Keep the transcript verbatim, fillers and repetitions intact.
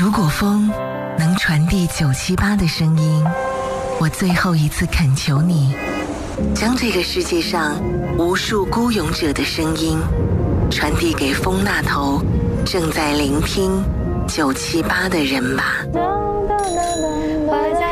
如果风能传递九七八的声音，我最后一次恳求你，将这个世界上无数孤勇者的声音传递给风那头正在聆听九七八的人吧。 我在